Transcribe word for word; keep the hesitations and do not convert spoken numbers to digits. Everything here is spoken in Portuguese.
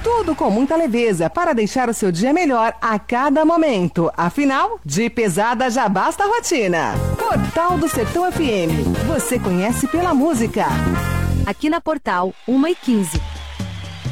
Tudo com muita leveza para deixar o seu dia melhor a cada momento. Afinal, de pesada já basta a rotina. Portal do Sertão F M. Você conhece pela música. Aqui na Portal, uma e quinze.